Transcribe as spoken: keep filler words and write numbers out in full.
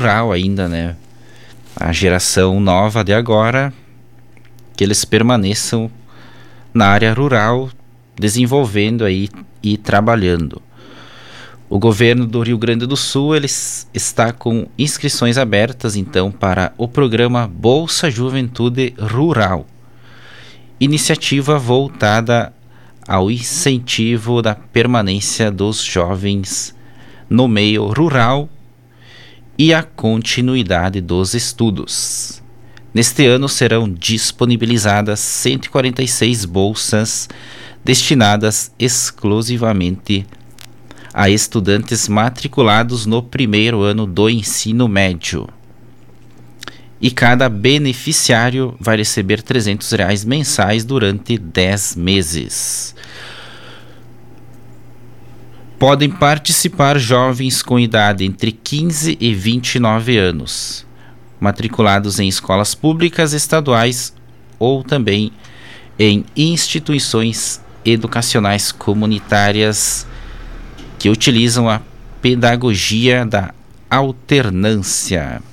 rural ainda, né? A geração nova de agora, que eles permaneçam na área rural, desenvolvendo aí e trabalhando. O governo do Rio Grande do Sul ele está com inscrições abertas, então, para o programa Bolsa Juventude Rural, iniciativa voltada ao incentivo da permanência dos jovens no meio rural e a continuidade dos estudos. Neste ano serão disponibilizadas cento e quarenta e seis bolsas destinadas exclusivamente a estudantes matriculados no primeiro ano do ensino médio. E cada beneficiário vai receber trezentos reais mensais durante dez meses. Podem participar jovens com idade entre quinze e vinte e nove anos, matriculados em escolas públicas estaduais ou também em instituições educacionais comunitárias que utilizam a pedagogia da alternância.